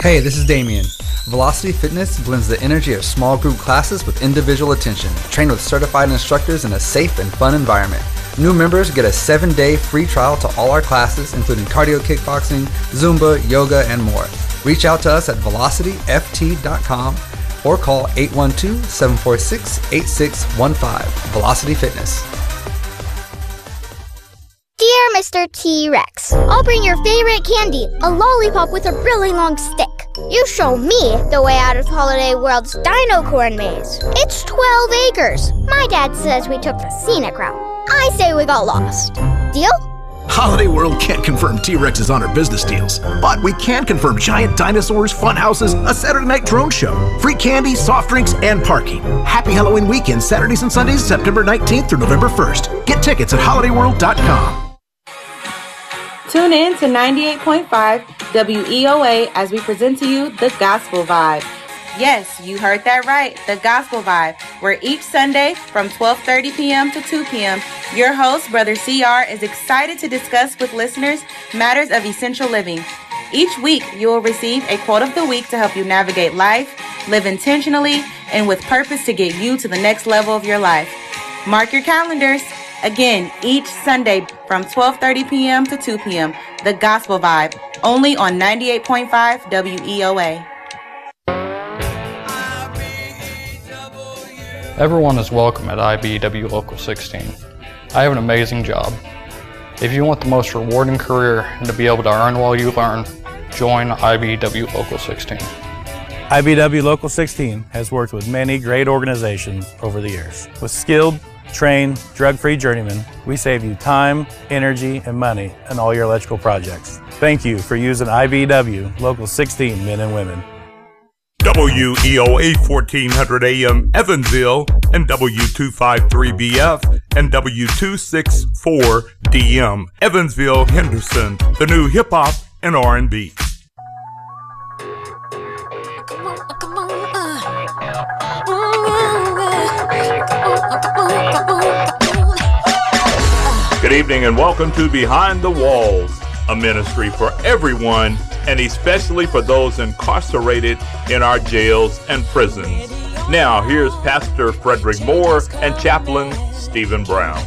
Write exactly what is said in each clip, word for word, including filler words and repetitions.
Hey, this is Damien. Velocity Fitness blends the energy of small group classes with individual attention, trained with certified instructors in a safe and fun environment. New members get a seven-day free trial to all our classes, including cardio kickboxing, Zumba, yoga, and more. Reach out to us at velocity f t dot com or call eight one two, seven four six, eight six one five. Velocity Fitness. Dear Mister T-Rex, I'll bring your favorite candy, a lollipop with a really long stick. You show me the way out of Holiday World's Dino Corn Maze. It's twelve acres. My dad says we took the scenic route. I say we got lost. Deal? Holiday World can't confirm T-Rexes on our business deals, but we can confirm giant dinosaurs, fun houses, a Saturday night drone show, free candy, soft drinks, and parking. Happy Halloween weekend, Saturdays and Sundays, September nineteenth through November first. Get tickets at holiday world dot com. Tune in to ninety-eight point five W E O A as we present to you The Gospel Vibe. Yes, you heard that right, The Gospel Vibe, where each Sunday from twelve thirty p.m. to two p.m., your host, Brother C R, is excited to discuss with listeners matters of essential living. Each week, you will receive a quote of the week to help you navigate life, live intentionally, and with purpose to get you to the next level of your life. Mark your calendars. Again, each Sunday from twelve thirty p.m. to two p.m., The Gospel Vibe, only on ninety-eight point five W E O A. Everyone is welcome at I B E W Local sixteen. I have an amazing job. If you want the most rewarding career and to be able to earn while you learn, join I B E W Local sixteen. I B E W Local sixteen has worked with many great organizations over the years. With skilled, trained, drug-free journeymen, we save you time, energy, and money on all your electrical projects. Thank you for using I B E W Local sixteen men and women. W E O A fourteen hundred A M Evansville and W two fifty-three B F and W two sixty-four D M Evansville Henderson, the new hip-hop and R and B. Good evening and welcome to Behind the Walls, a ministry for everyone and especially for those incarcerated in our jails and prisons. Now, here's Pastor Frederick Moore and Chaplain Stephen Brown.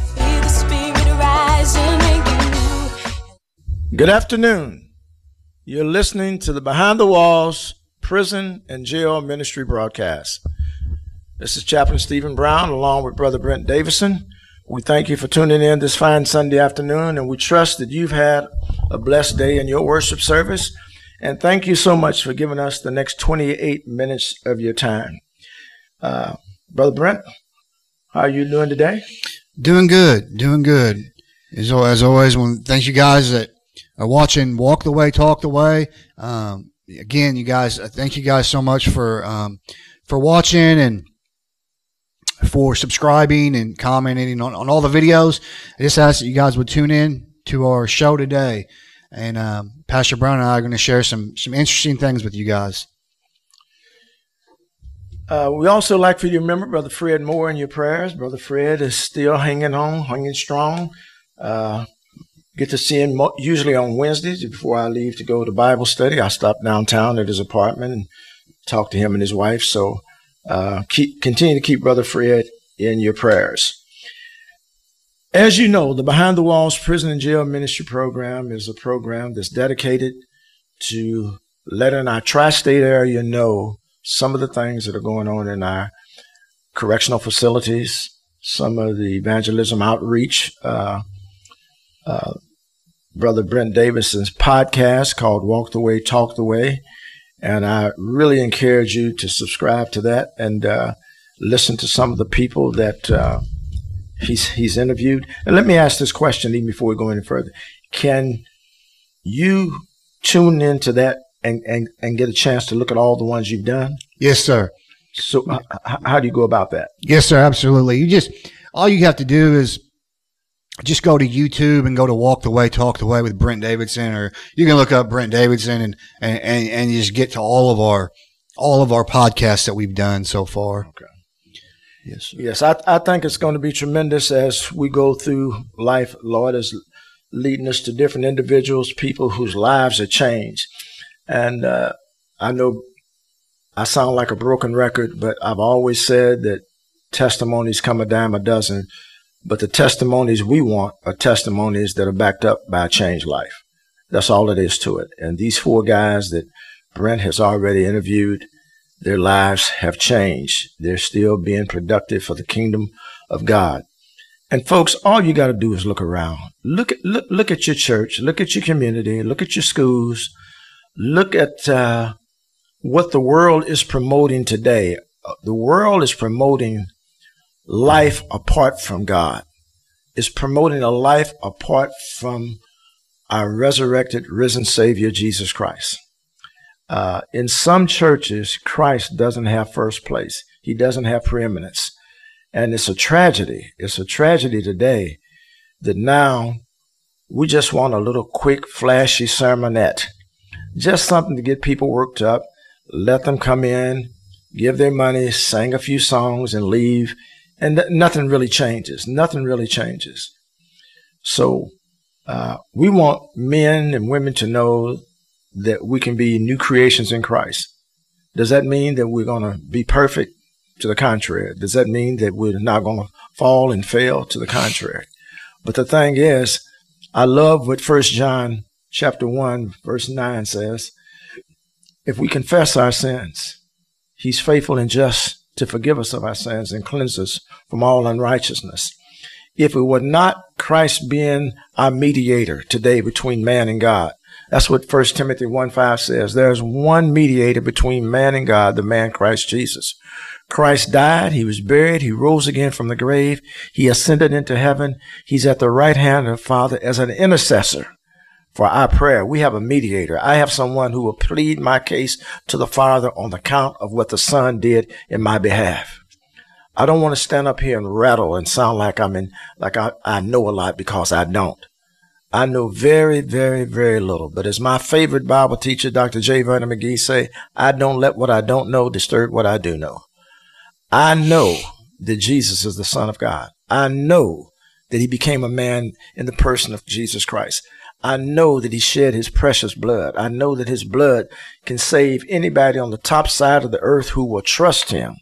Good afternoon. You're listening to the Behind the Walls Prison and Jail Ministry broadcast. This is Chaplain Stephen Brown along with Brother Brent Davison. We thank you for tuning in this fine Sunday afternoon, and we trust that you've had a blessed day in your worship service. And thank you so much for giving us the next twenty-eight minutes of your time. Uh, Brother Brent, how are you doing today? Doing good, doing good. As, as always, when, thank you guys that are watching Walk the Way, Talk the Way. Um, again, you guys, thank you guys so much for um, for watching and for subscribing and commenting on, on all the videos. I just ask that you guys would tune in to our show today. And um, Pastor Brown and I are going to share some some interesting things with you guys. Uh, we also like for you to remember Brother Fred Moore in your prayers. Brother Fred is still hanging on, hanging strong. Uh, get to see him mo- usually on Wednesdays before I leave to go to Bible study. I stop downtown at his apartment and talk to him and his wife. So uh, keep continue to keep Brother Fred in your prayers. As you know, the Behind the Walls Prison and Jail Ministry Program is a program that's dedicated to letting our tri-state area know some of the things that are going on in our correctional facilities, some of the evangelism outreach. Uh, uh, Brother Brent Davison's podcast called Walk the Way, Talk the Way. And I really encourage you to subscribe to that and uh, listen to some of the people that uh, He's he's interviewed. And let me ask this question even before we go any further. Can you tune into that and, and, and get a chance to look at all the ones you've done? Yes, sir. So uh, how do you go about that? Yes, sir, absolutely. You just, all you have to do is just go to YouTube and go to Walk the Way, Talk the Way with Brent Davidson, or you can look up Brent Davidson and, and, and, and just get to all of our, all of our podcasts that we've done so far. Okay. Yes, sir. Yes, I, I think it's going to be tremendous as we go through life. Lord is leading us to different individuals, people whose lives have changed. And uh, I know I sound like a broken record, but I've always said that testimonies come a dime a dozen, but the testimonies we want are testimonies that are backed up by a changed life. That's all it is to it. And these four guys that Brent has already interviewed, their lives have changed. They're still being productive for the kingdom of God. And folks, all you got to do is look around. Look at, look, look at your church. Look at your community. Look at your schools. Look at uh, what the world is promoting today. The world is promoting life apart from God. It's promoting a life apart from our resurrected, risen Savior, Jesus Christ. Uh, in some churches, Christ doesn't have first place. He doesn't have preeminence. And it's a tragedy. It's a tragedy today that now we just want a little quick, flashy sermonette. Just something to get people worked up, let them come in, give their money, sing a few songs, and leave. And th- nothing really changes. Nothing really changes. So uh, we want men and women to know that we can be new creations in Christ. Does that mean that we're going to be perfect? To the contrary. Does that mean that we're not going to fall and fail? To the contrary. But the thing is, I love what First John chapter one, verse nine says. If we confess our sins, he's faithful and just to forgive us of our sins and cleanse us from all unrighteousness. If it were not Christ being our mediator today between man and God, that's what First Timothy one five says. There's one mediator between man and God, the man Christ Jesus. Christ died, he was buried, he rose again from the grave, he ascended into heaven, he's at the right hand of the Father as an intercessor for our prayer. We have a mediator. I have someone who will plead my case to the Father on account of what the Son did in my behalf. I don't want to stand up here and rattle and sound like I'm in, like I, I know a lot, because I don't. I know very, very, very little. But as my favorite Bible teacher, Doctor J. Vernon McGee, say, I don't let what I don't know disturb what I do know. I know that Jesus is the Son of God. I know that he became a man in the person of Jesus Christ. I know that he shed his precious blood. I know that his blood can save anybody on the top side of the earth who will trust him.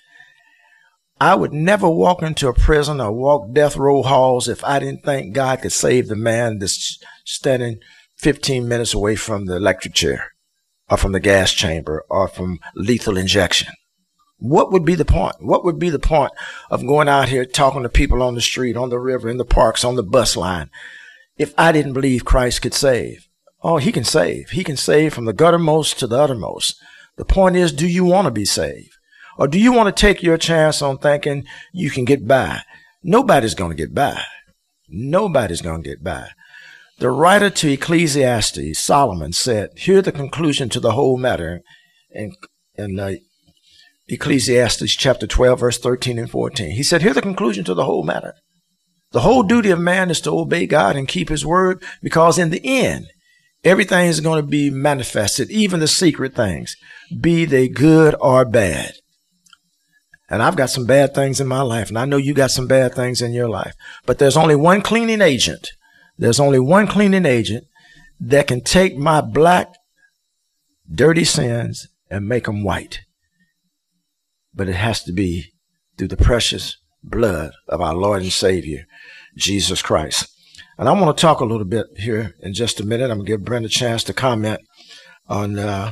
I would never walk into a prison or walk death row halls if I didn't think God could save the man that's standing fifteen minutes away from the electric chair or from the gas chamber or from lethal injection. What would be the point? What would be the point of going out here talking to people on the street, on the river, in the parks, on the bus line, if I didn't believe Christ could save? Oh, he can save. He can save from the guttermost to the uttermost. The point is, do you want to be saved? Or do you want to take your chance on thinking you can get by? Nobody's going to get by. Nobody's going to get by. The writer to Ecclesiastes, Solomon, said, hear the conclusion to the whole matter. And, and uh, Ecclesiastes chapter twelve, verse thirteen and fourteen. He said, hear the conclusion to the whole matter. The whole duty of man is to obey God and keep his word, because in the end, everything is going to be manifested, even the secret things, be they good or bad. And I've got some bad things in my life, and I know you got some bad things in your life. But there's only one cleaning agent. There's only one cleaning agent that can take my black, dirty sins and make them white. But it has to be through the precious blood of our Lord and Savior, Jesus Christ. And I want to talk a little bit here in just a minute. I'm going to give Brent a chance to comment on uh,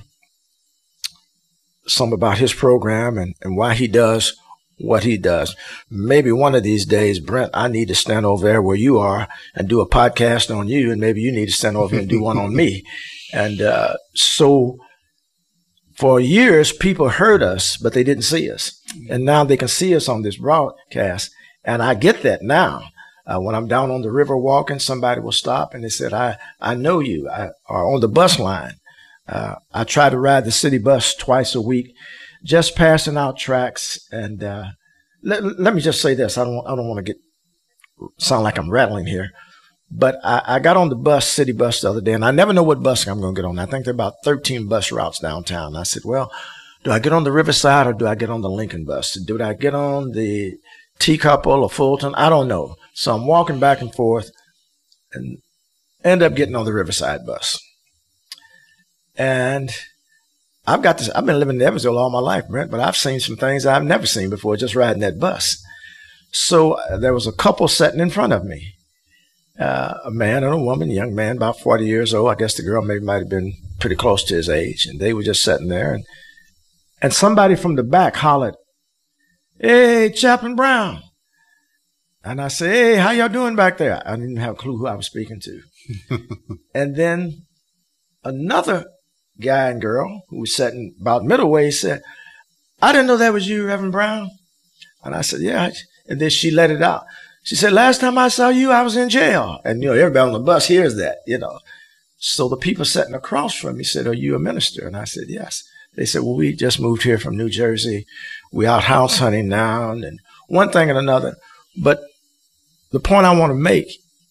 some about his program and, and why he does what he does. Maybe one of these days, Brent, I need to stand over there where you are and do a podcast on you, and maybe you need to stand over and do one on me. And uh, so for years, people heard us, but they didn't see us. And now they can see us on this broadcast. And I get that now. Uh, when I'm down on the river walking, somebody will stop and they said, I, I know you. I, or on the bus line. Uh, I try to ride the city bus twice a week, just passing out tracts. And uh, let, let me just say this. I don't, I don't want to get sound like I'm rattling here. But I, I got on the bus, city bus the other day, and I never know what bus I'm going to get on. I think there are about thirteen bus routes downtown. I said, well, do I get on the Riverside or do I get on the Lincoln bus? Do I get on the Teacup or Fulton? I don't know. So I'm walking back and forth and end up getting on the Riverside bus. And I've got this. I've been living in Evansville all my life, Brent, but I've seen some things I've never seen before just riding that bus. So uh, there was a couple sitting in front of me, uh, a man and a woman, a young man, about forty years old. I guess the girl maybe might have been pretty close to his age, and they were just sitting there. And, and somebody from the back hollered, "Hey, Chaplain Brown." And I said, "Hey, how y'all doing back there?" I didn't have a clue who I was speaking to. And then another guy and girl who was sitting about middle way said, "I didn't know that was you, Reverend Brown." And I said, "Yeah." And then she let it out. She said, "Last time I saw you, I was in jail." And, you know, everybody on the bus hears that, you know. So the people sitting across from me said, "Are you a minister?" And I said, "Yes." They said, "Well, we just moved here from New Jersey. We're out house hunting now," and one thing and another. But the point I want to make,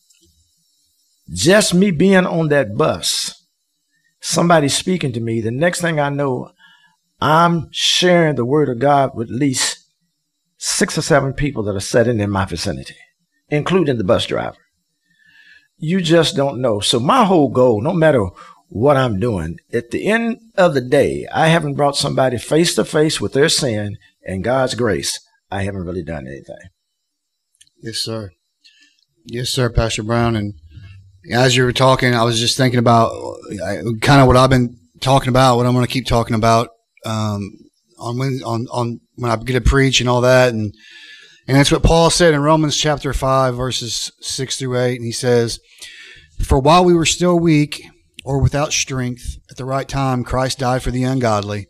just me being on that bus, somebody speaking to me, the next thing I know, I'm sharing the word of God with at least six or seven people that are sitting in my vicinity, including the bus driver. You just don't know. So my whole goal, no matter what I'm doing, at the end of the day, I haven't brought somebody face to face with their sin and God's grace. I haven't really done anything. Yes, sir. Yes, sir, Pastor Brown. And as you were talking, I was just thinking about kind of what I've been talking about, what I'm going to keep talking about um, on when on on when I get to preach and all that, and and that's what Paul said in Romans chapter five, verses six through eight, and he says, "For while we were still weak or without strength, at the right time Christ died for the ungodly."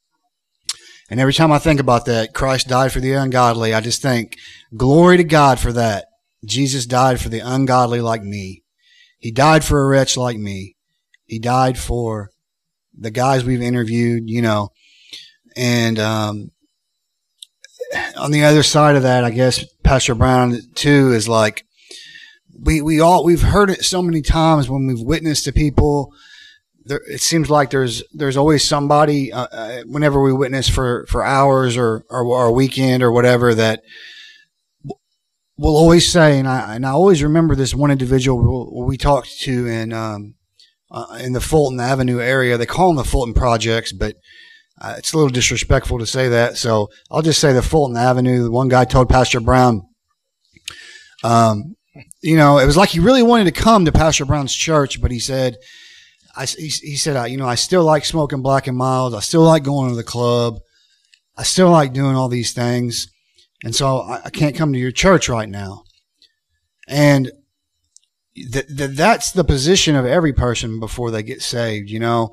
And every time I think about that, Christ died for the ungodly, I just think, glory to God for that. Jesus died for the ungodly like me. He died for a wretch like me. He died for the guys we've interviewed, you know. And um, on the other side of that, I guess, Pastor Brown, too, is like, we, we all, we've heard it so many times when we've witnessed to people. There, it seems like there's there's always somebody, uh, uh, whenever we witness for, for hours or, or, or a weekend or whatever, that will always say, and I and I always remember this one individual we talked to in um, uh, in the Fulton Avenue area. They call them the Fulton Projects, but uh, it's a little disrespectful to say that. So I'll just say the Fulton Avenue. The one guy told Pastor Brown, um, you know, it was like he really wanted to come to Pastor Brown's church, but he said, I, he, he said, I, you know, I still like smoking Black and Mild. I still like going to the club. I still like doing all these things. And so I, I can't come to your church right now. And th- th- that's the position of every person before they get saved. You know,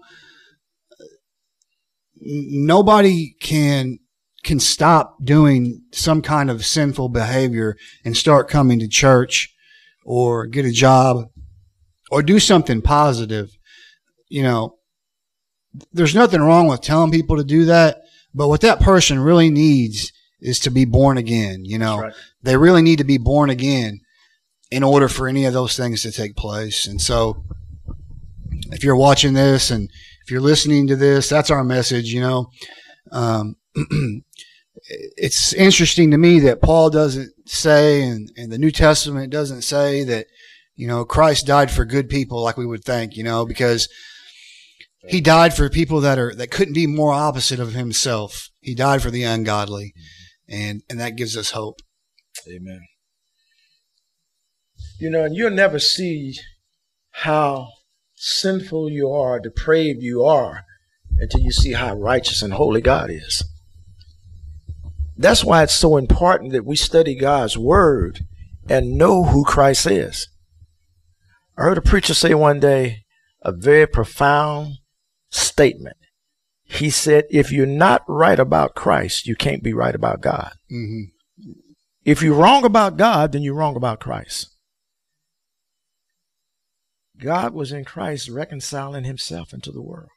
nobody can can stop doing some kind of sinful behavior and start coming to church or get a job or do something positive. You know, there's nothing wrong with telling people to do that, but what that person really needs is to be born again. You know, right. They really need to be born again in order for any of those things to take place. And so if you're watching this and if you're listening to this, that's our message. You know, um, it's interesting to me that Paul doesn't say, and, and the New Testament doesn't say that, you know, Christ died for good people like we would think, you know, because he died for people that are, that couldn't be more opposite of himself. He died for the ungodly. And, and that gives us hope. Amen. You know, and you'll never see how sinful you are, depraved you are, until you see how righteous and holy God is. That's why it's so important that we study God's word and know who Christ is. I heard a preacher say one day a very profound statement. He said, if you're not right about Christ, you can't be right about God. Mm-hmm. If you're wrong about God, then you're wrong about Christ. God was in Christ reconciling himself into the world.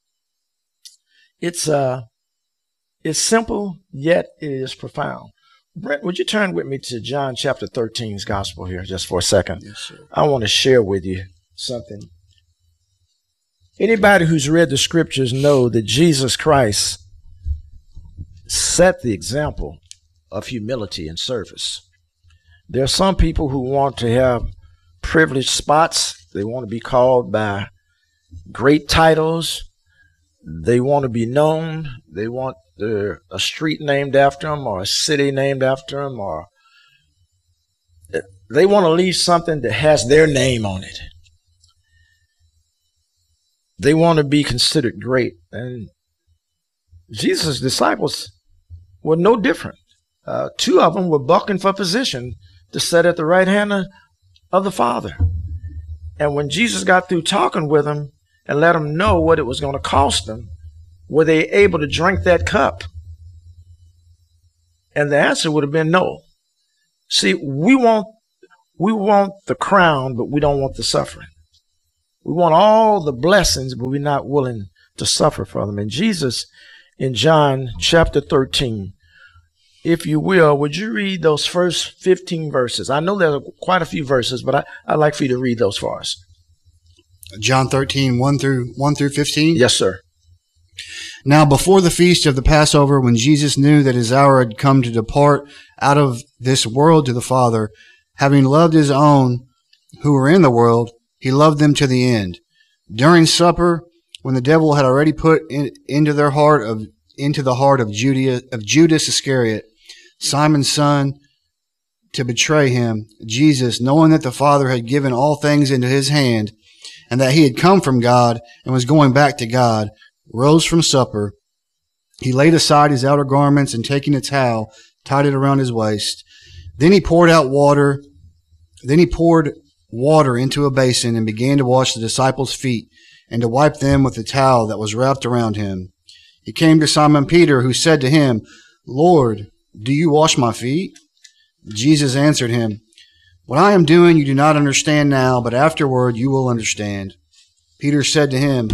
It's uh, it's simple, yet it is profound. Brent, would you turn with me to John chapter thirteen's gospel here just for a second? Yes, sir. I want to share with you something. Anybody who's read the scriptures know that Jesus Christ set the example of humility and service. There are some people who want to have privileged spots. They want to be called by great titles. They want to be known. They want the, a street named after them or a city named after them, or they want to leave something that has their name on it. They want to be considered great. And Jesus' disciples were no different. Uh, two of them were bucking for position to sit at the right hand of, of the Father. And when Jesus got through talking with them and let them know what it was going to cost them, were they able to drink that cup? And the answer would have been no. See, we want we want the crown, but we don't want the suffering. We want all the blessings, but we're not willing to suffer for them. And Jesus, in John chapter thirteen, if you will, would you read those first fifteen verses? I know there are quite a few verses, but I, I'd like for you to read those for us. John thirteen, one through one through fifteen? Yes, sir. Now before the feast of the Passover, when Jesus knew that his hour had come to depart out of this world to the Father, having loved his own who were in the world, he loved them to the end. During supper, when the devil had already put in, into their heart of into the heart of Judas, of Judas Iscariot, Simon's son, to betray him, Jesus, knowing that the Father had given all things into his hand, and that he had come from God and was going back to God, rose from supper. He laid aside his outer garments, and taking a towel, tied it around his waist. Then he poured out water. Then he poured water into a basin and began to wash the disciples' feet and to wipe them with the towel that was wrapped around him. He came to Simon Peter, who said to him, Lord, do you wash my feet? Jesus answered him, What I am doing you do not understand now, but afterward you will understand. Peter said to him,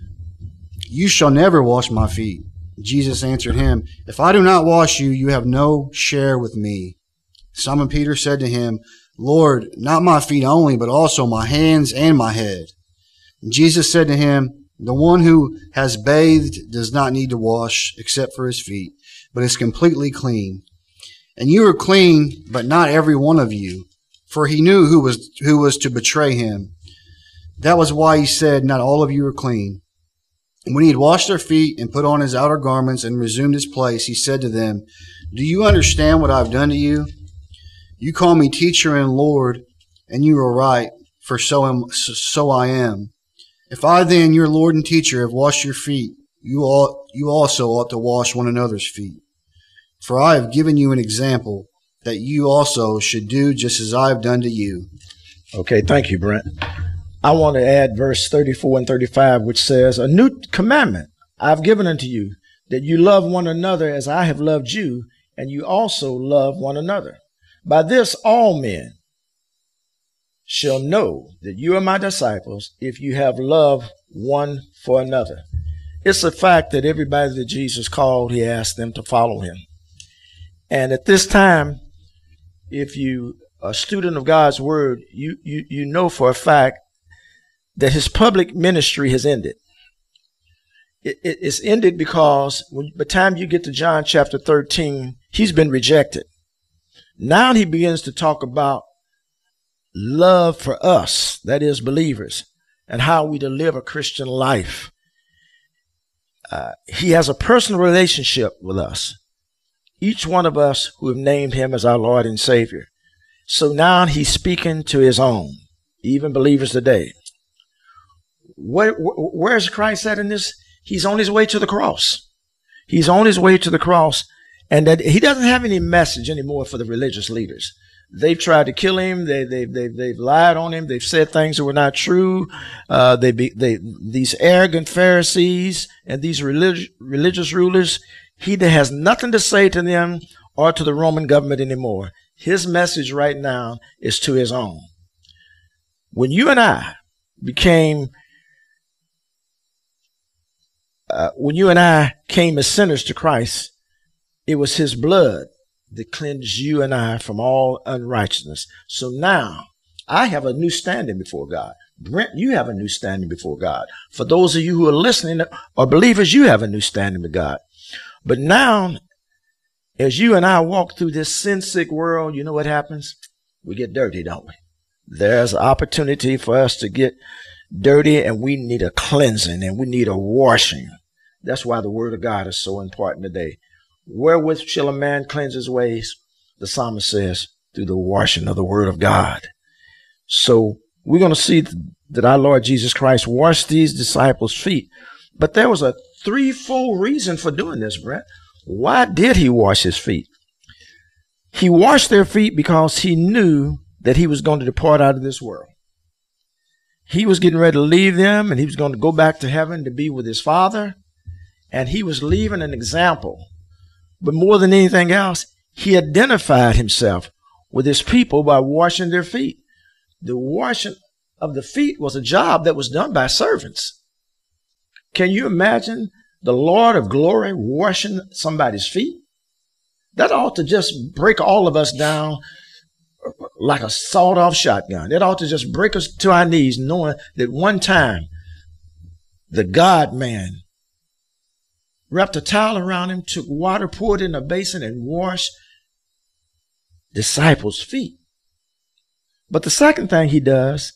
You shall never wash my feet. Jesus answered him, If I do not wash you, you have no share with me. Simon Peter said to him, Lord, not my feet only, but also my hands and my head. And Jesus said to him, The one who has bathed does not need to wash except for his feet, but is completely clean. And you are clean, but not every one of you. For he knew who was who was to betray him. That was why he said, Not all of you are clean. And when he had washed their feet and put on his outer garments and resumed his place, he said to them, Do you understand what I have done to you? You call me teacher and Lord, and you are right, for so am so I am. If I then, your Lord and teacher, have washed your feet, you ought, you also ought to wash one another's feet. For I have given you an example, that you also should do just as I have done to you. Okay, thank you, Brent. I want to add verse thirty-four and thirty-five, which says, A new commandment I've given unto you, that you love one another as I have loved you, and you also love one another. By this all men shall know that you are my disciples, if you have love one for another. It's a fact that everybody that Jesus called, he asked them to follow him. And at this time, if you are a student of God's word, you, you, you know for a fact that his public ministry has ended. It, it, it's ended because when, by the time you get to John chapter thirteen, he's been rejected. Now he begins to talk about love for us, that is believers, and how we to live a Christian life. Uh, he has a personal relationship with us, each one of us who have named him as our Lord and Savior. So now he's speaking to his own, even believers today. Where, where is Christ at in this? He's on his way to the cross. He's on his way to the cross. And that he doesn't have any message anymore for the religious leaders. They've tried to kill him. They, they, they, they've lied on him. They've said things that were not true. Uh, they, be, they, these arrogant Pharisees and these relig- religious rulers, he has nothing to say to them or to the Roman government anymore. His message right now is to his own. When you and I became, uh, when you and I came as sinners to Christ, it was his blood that cleansed you and I from all unrighteousness. So now I have a new standing before God. Brent, you have a new standing before God. For those of you who are listening or believers, you have a new standing with God. But now, as you and I walk through this sin-sick world, you know what happens? We get dirty, don't we? There's an opportunity for us to get dirty, and we need a cleansing, and we need a washing. That's why the word of God is so important today. Wherewith shall a man cleanse his ways? The psalmist says, through the washing of the word of God. So we're going to see that our Lord Jesus Christ washed these disciples' feet. But there was a threefold reason for doing this, Brett. Why did he wash his feet? He washed their feet because he knew that he was going to depart out of this world. He was getting ready to leave them, and he was going to go back to heaven to be with his Father. And he was leaving an example. But more than anything else, he identified himself with his people by washing their feet. The washing of the feet was a job that was done by servants. Can you imagine the Lord of glory washing somebody's feet? That ought to just break all of us down like a sawed-off shotgun. It ought to just break us to our knees, knowing that one time the God-man wrapped a towel around him, took water, poured it in a basin, and washed disciples' feet. But the second thing he does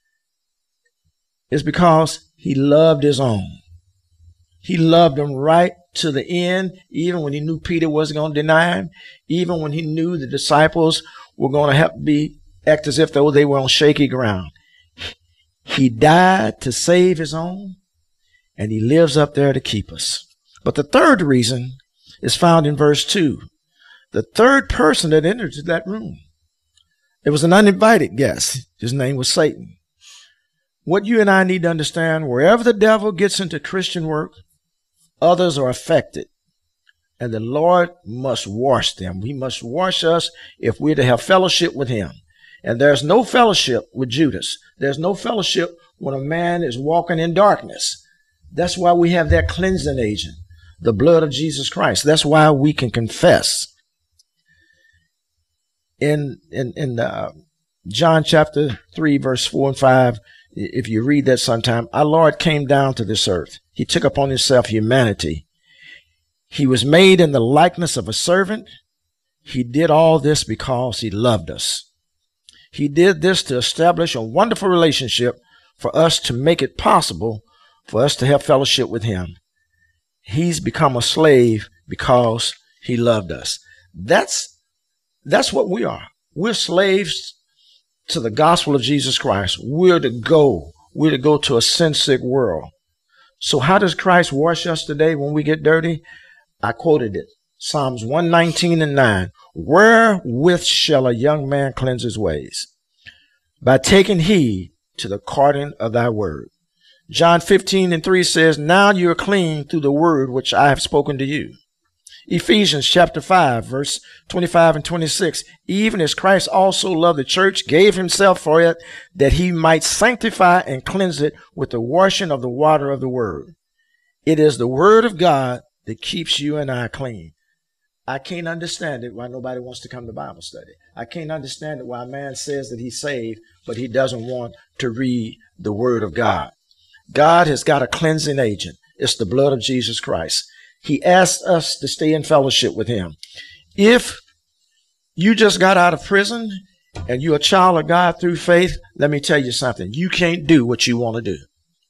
is because he loved his own. He loved them right to the end, even when he knew Peter wasn't going to deny him, even when he knew the disciples were going to have to be act as if though they were on shaky ground. He died to save his own, and he lives up there to keep us. But the third reason is found in verse two. The third person that entered that room, it was an uninvited guest. His name was Satan. What you and I need to understand, wherever the devil gets into Christian work, others are affected. And the Lord must wash them. He must wash us if we're to have fellowship with him. And there's no fellowship with Judas. There's no fellowship when a man is walking in darkness. That's why we have that cleansing agent, the blood of Jesus Christ. That's why we can confess. In in, in uh, John chapter three, verse four and five, if you read that sometime, our Lord came down to this earth. He took upon himself humanity. He was made in the likeness of a servant. He did all this because he loved us. He did this to establish a wonderful relationship for us, to make it possible for us to have fellowship with him. He's become a slave because he loved us. That's, that's what we are. We're slaves to the gospel of Jesus Christ. We're to go. We're to go to a sin-sick world. So how does Christ wash us today when we get dirty? I quoted it. Psalms one nineteen and nine. Wherewith shall a young man cleanse his ways? By taking heed to the according of thy word. John fifteen and three says, now you are clean through the word which I have spoken to you. Ephesians chapter five, verse twenty-five and twenty-six. Even as Christ also loved the church, gave himself for it, that he might sanctify and cleanse it with the washing of the water of the word. It is the word of God that keeps you and I clean. I can't understand it why nobody wants to come to Bible study. I can't understand it why a man says that he's saved, but he doesn't want to read the word of God. God has got a cleansing agent. It's the blood of Jesus Christ. He asked us to stay in fellowship with him. If you just got out of prison and you're a child of God through faith, let me tell you something. You can't do what you want to do.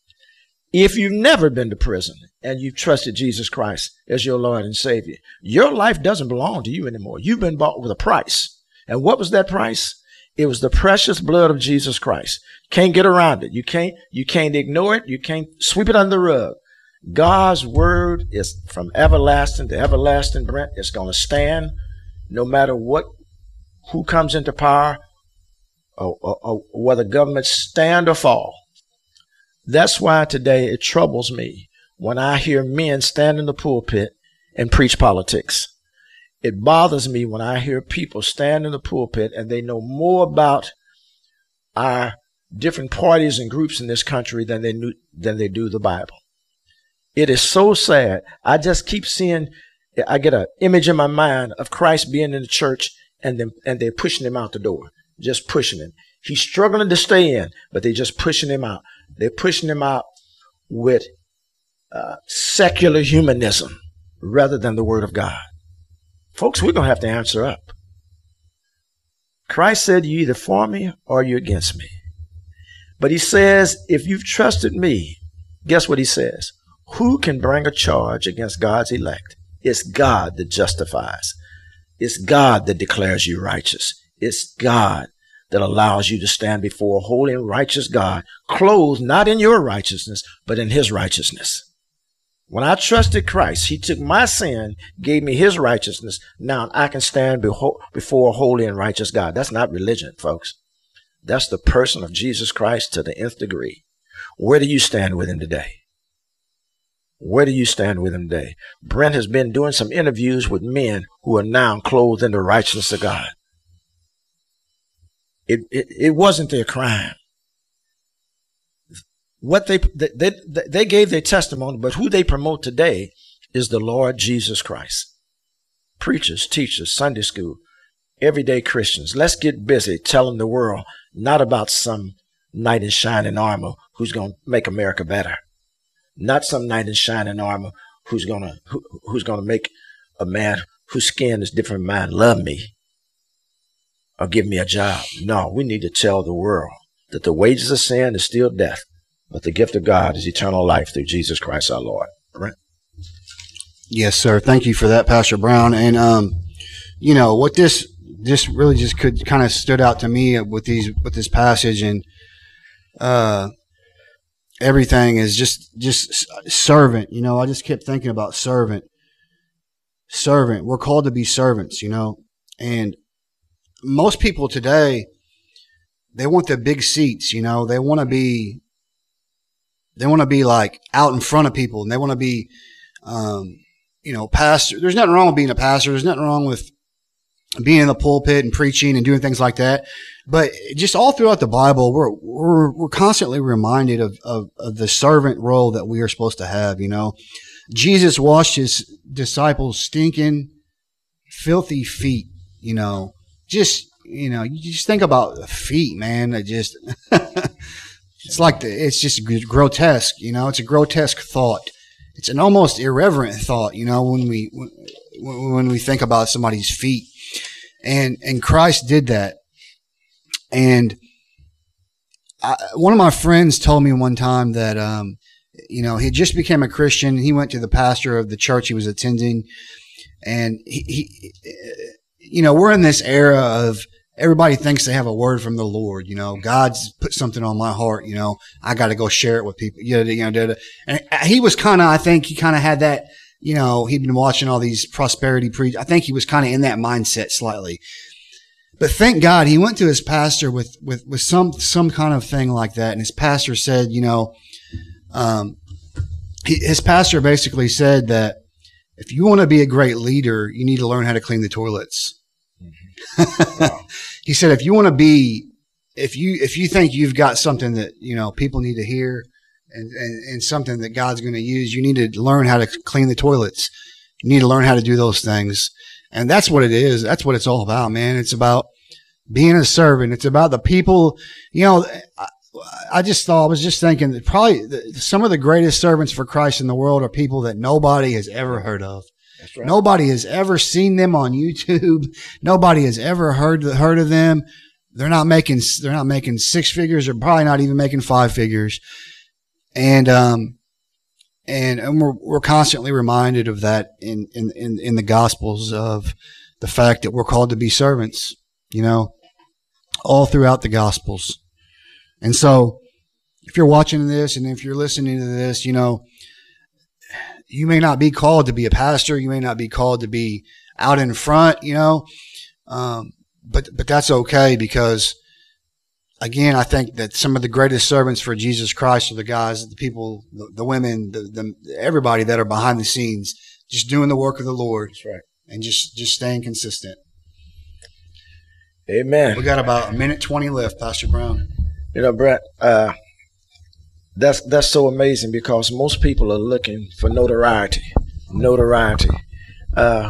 If you've never been to prison and you've trusted Jesus Christ as your Lord and Savior, your life doesn't belong to you anymore. You've been bought with a price. And what was that price? It was the precious blood of Jesus Christ. Can't get around it. You can't, you can't ignore it. You can't sweep it under the rug. God's word is from everlasting to everlasting, Brent. It's going to stand no matter what, who comes into power, or, or, or whether governments stand or fall. That's why today it troubles me when I hear men stand in the pulpit and preach politics. It bothers me when I hear people stand in the pulpit and they know more about our different parties and groups in this country than they knew, than they do the Bible. It is so sad. I just keep seeing, I get an image in my mind of Christ being in the church and them, and they're pushing him out the door, just pushing him. He's struggling to stay in, but they're just pushing him out. They're pushing him out with uh, secular humanism rather than the word of God. Folks, we're going to have to answer up. Christ said, you either for me or you're against me. But he says, if you've trusted me, guess what he says? Who can bring a charge against God's elect? It's God that justifies. It's God that declares you righteous. It's God that allows you to stand before a holy and righteous God, clothed not in your righteousness, but in his righteousness. When I trusted Christ, he took my sin, gave me his righteousness. Now I can stand before a holy and righteous God. That's not religion, folks. That's the person of Jesus Christ to the nth degree. Where do you stand with him today? Where do you stand with him today? Brent has been doing some interviews with men who are now clothed in the righteousness of God. It, it, it wasn't their crime. What they, they, they gave their testimony, but who they promote today is the Lord Jesus Christ. Preachers, teachers, Sunday school, everyday Christians. Let's get busy telling the world not about some knight in shining armor who's going to make America better. Not some knight in shining armor who's going to who, who's going to make a man whose skin is different from mine love me or give me a job. No, we need to tell the world that the wages of sin is still death, but the gift of God is eternal life through Jesus Christ our Lord. Right? Yes, sir. Thank you for that, Pastor Brown. And, um, you know, what this this really just could kind of stood out to me with these with this passage and uh, everything is just just servant. You know, I just kept thinking about servant. Servant. We're called to be servants, you know. And most people today, they want the big seats, you know. They want to be They want to be like out in front of people, and they want to be, um, you know, pastor. There's nothing wrong with being a pastor. There's nothing wrong with being in the pulpit and preaching and doing things like that. But just all throughout the Bible, we're we're we're constantly reminded of of, of the servant role that we are supposed to have. You know, Jesus washed his disciples' stinking, filthy feet. You know, just you know, you just think about the feet, man. It just. It's like the, it's just grotesque, you know. It's a grotesque thought. It's an almost irreverent thought, you know, when we when, when we think about somebody's feet. And and Christ did that. And I, one of my friends told me one time that um, you know, he just became a Christian. He went to the pastor of the church he was attending, and he, he you know, we're in this era of everybody thinks they have a word from the Lord. You know, God's put something on my heart. You know, I got to go share it with people. You know, you know, and he was kind of, I think he kind of had that, you know, he'd been watching all these prosperity preach. I think he was kind of in that mindset slightly. But thank God he went to his pastor with, with, with some, some kind of thing like that. And his pastor said, you know, um, he, his pastor basically said that if you want to be a great leader, you need to learn how to clean the toilets. Wow. He said, if you want to be, if you, if you think you've got something that, you know, people need to hear and, and, and something that God's going to use, you need to learn how to clean the toilets. You need to learn how to do those things. And that's what it is. That's what it's all about, man. It's about being a servant. It's about the people, you know, I, I just thought, I was just thinking that probably the, some of the greatest servants for Christ in the world are people that nobody has ever heard of. That's right. Nobody has ever seen them on YouTube. Nobody has ever heard heard of them. They're not making they're not making six figures, or probably not even making five figures. And um and, and we're we're constantly reminded of that in, in, in, in the Gospels, of the fact that we're called to be servants, you know, all throughout the Gospels. And so if you're watching this and if you're listening to this, you know, you may not be called to be a pastor. You may not be called to be out in front, you know, um, but but that's okay, because, again, I think that some of the greatest servants for Jesus Christ are the guys, the people, the, the women, the, the everybody that are behind the scenes, just doing the work of the Lord. That's right. And just, just staying consistent. Amen. We got about a minute twenty left, Pastor Brown. You know, Brett, uh, That's that's so amazing, because most people are looking for notoriety. Notoriety. Uh,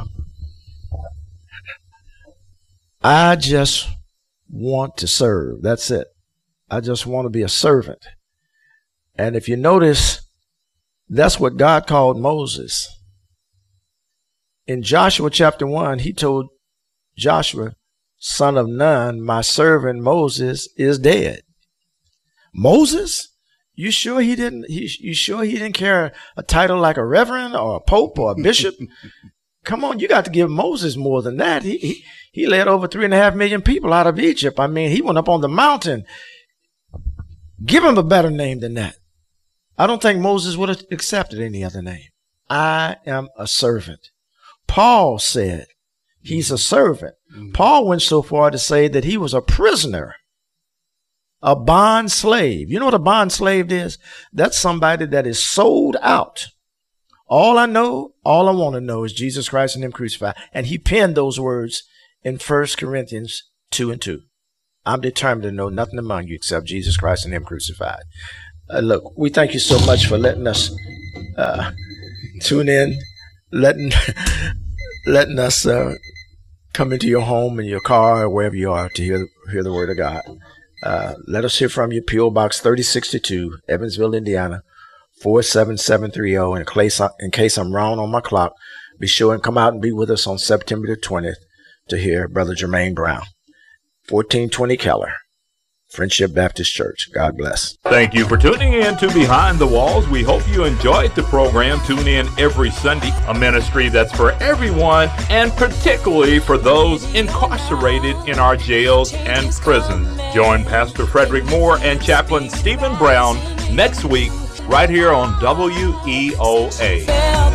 I just want to serve. That's it. I just want to be a servant. And if you notice, that's what God called Moses. In Joshua chapter one, he told Joshua, son of Nun, my servant Moses is dead. Moses? You sure he didn't? He, you sure he didn't carry a title like a reverend or a pope or a bishop? Come on, you got to give Moses more than that. He, he he led over three and a half million people out of Egypt. I mean, he went up on the mountain. Give him a better name than that. I don't think Moses would have accepted any other name. I am a servant. Paul said he's a servant. Mm-hmm. Paul went so far to say that he was a prisoner. A bond slave. You know what a bond slave is? That's somebody that is sold out. All I know, all I want to know is Jesus Christ and him crucified. And he penned those words in First Corinthians two and two. I'm determined to know nothing among you except Jesus Christ and him crucified. Uh, look, we thank you so much for letting us uh, tune in, letting, letting us uh, come into your home and your car or wherever you are to hear, hear the word of God. Uh, let us hear from you. P O Box thirty sixty-two, Evansville, Indiana, four seven seven three zero. In case, in case I'm wrong on my clock, be sure and come out and be with us on September the twentieth to hear Brother Jermaine Brown. fourteen twenty Keller, Friendship Baptist Church. God bless. Thank you for tuning in to Behind the Walls. We hope you enjoyed the program. Tune in every Sunday, a ministry that's for everyone, and particularly for those incarcerated in our jails and prisons. Join Pastor Frederick Moore and Chaplain Stephen Brown next week right here on W E O A.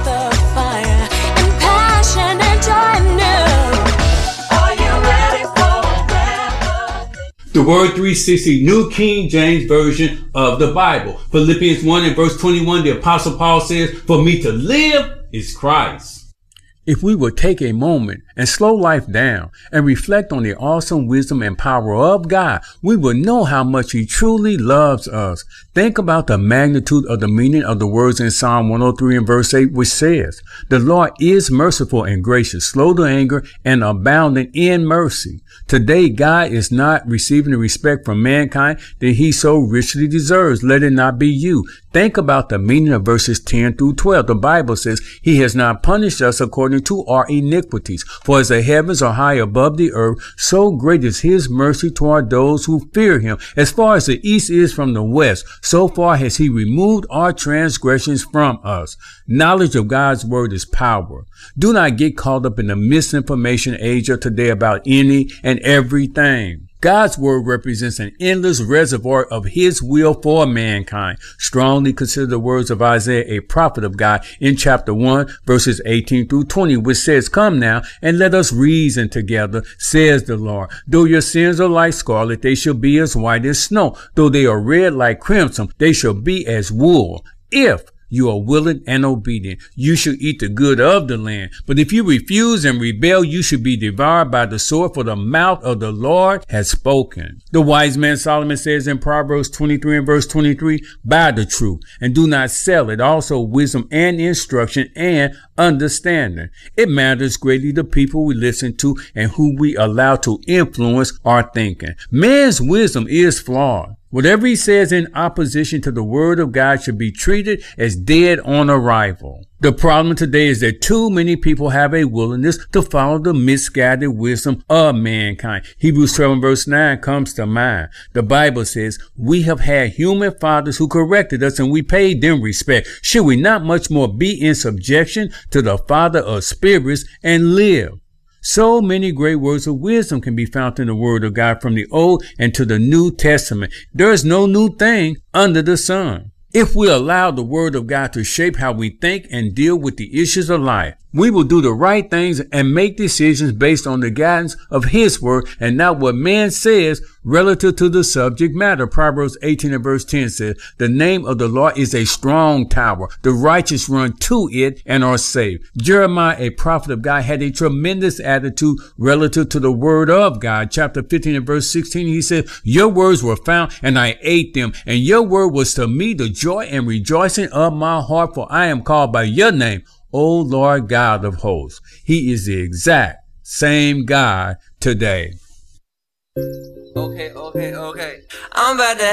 The Word three sixty, New King James Version of the Bible. Philippians one and verse twenty-one, the Apostle Paul says, "For me to live is Christ." If we would take a moment and slow life down and reflect on the awesome wisdom and power of God, we will know how much he truly loves us. Think about the magnitude of the meaning of the words in Psalm one oh three and verse eight, which says, "The Lord is merciful and gracious, slow to anger, and abounding in mercy." Today, God is not receiving the respect from mankind that he so richly deserves. Let it not be you. Think about the meaning of verses ten through twelve. The Bible says he has not punished us according to our iniquities. For as the heavens are high above the earth, so great is his mercy toward those who fear him. As far as the east is from the west, so far has he removed our transgressions from us. Knowledge of God's word is power. Do not get caught up in the misinformation age of today about any and everything. God's word represents an endless reservoir of his will for mankind. Strongly consider the words of Isaiah, a prophet of God, in chapter one, verses eighteen through twenty, which says, "Come now, and let us reason together, says the Lord. Though your sins are like scarlet, they shall be as white as snow. Though they are red like crimson, they shall be as wool. If you are willing and obedient, you shall eat the good of the land. But if you refuse and rebel, you shall be devoured by the sword, for the mouth of the Lord has spoken." The wise man Solomon says in Proverbs twenty-three and verse twenty-three, "Buy the truth and do not sell it. Also wisdom and instruction and understanding." It matters greatly the people we listen to and who we allow to influence our thinking. Man's wisdom is flawed. Whatever he says in opposition to the word of God should be treated as dead on arrival. The problem today is that too many people have a willingness to follow the misguided wisdom of mankind. Hebrews twelve verse nine comes to mind. The Bible says, "We have had human fathers who corrected us and we paid them respect. Should we not much more be in subjection to the Father of spirits and live?" So many great words of wisdom can be found in the word of God from the Old and to the New Testament. There is no new thing under the sun. If we allow the word of God to shape how we think and deal with the issues of life, we will do the right things and make decisions based on the guidance of his word and not what man says relative to the subject matter. Proverbs eighteen and verse ten says, "The name of the Lord is a strong tower. The righteous run to it and are saved." Jeremiah, a prophet of God, had a tremendous attitude relative to the word of God. Chapter fifteen and verse sixteen, he said, "Your words were found and I ate them, and your word was to me the joy and rejoicing of my heart, for I am called by your name, O Lord God of hosts." He is the exact same God today. Okay, okay, okay. I'm about to